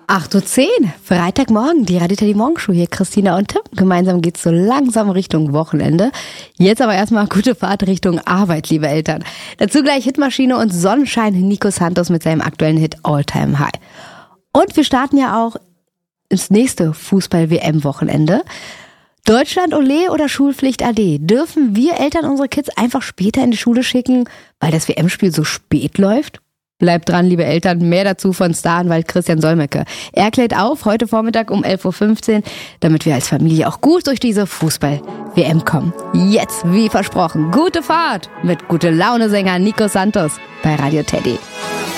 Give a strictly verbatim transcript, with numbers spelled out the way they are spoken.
acht Uhr zehn, Freitagmorgen, die Radio Teddy Morgenshow hier, Christina und Tim. Gemeinsam geht's so langsam Richtung Wochenende. Jetzt aber erstmal gute Fahrt Richtung Arbeit, liebe Eltern. Dazu gleich Hitmaschine und Sonnenschein, Nico Santos mit seinem aktuellen Hit All Time High. Und wir starten ja auch ins nächste Fußball-W M-Wochenende. Deutschland Ole oder Schulpflicht ade? Dürfen wir Eltern unsere Kids einfach später in die Schule schicken, weil das W M-Spiel so spät läuft? Bleibt dran, liebe Eltern. Mehr dazu von Staranwalt Christian Solmecke. Er klärt auf, heute Vormittag um elf Uhr fünfzehn, damit wir als Familie auch gut durch diese Fußball-W M kommen. Jetzt, wie versprochen, gute Fahrt mit gute Laune-Sänger Nico Santos bei Radio Teddy.